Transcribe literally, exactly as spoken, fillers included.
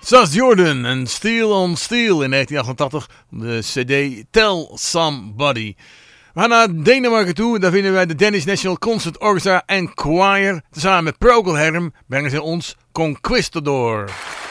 Sas Jordan en Steel on Steel in negentien achtentachtig op de cd Tell Somebody. We gaan naar Denemarken toe. Daar vinden wij de Danish National Concert Orchestra and Choir. Samen met Procol Harum brengen ze ons Conquistador.